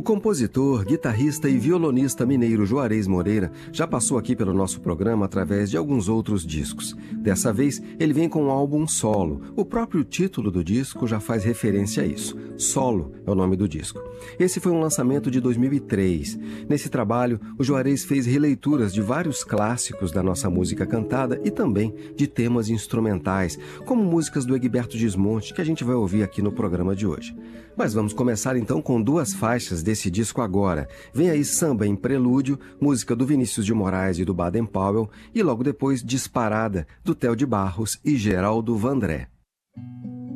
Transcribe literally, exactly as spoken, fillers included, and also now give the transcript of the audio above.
compositor, guitarrista e violonista mineiro Juarez Moreira já passou aqui pelo nosso programa através de alguns outros discos. Dessa vez, ele vem com um álbum solo. O próprio título do disco já faz referência a isso. Solo é o nome do disco. Esse foi um lançamento de dois mil e três. Nesse trabalho, o Juarez fez releituras de vários clássicos da nossa música cantada e também de temas instrumentais, como músicas do Egberto Gismonti, que a gente vai ouvir aqui no programa de hoje. Mas vamos começar então com duas faixas desse disco agora. Vem aí Samba em Prelúdio, música do Vinícius de Moraes e do Baden Powell, e logo depois Disparada, do Theo de Barros e Geraldo Vandré.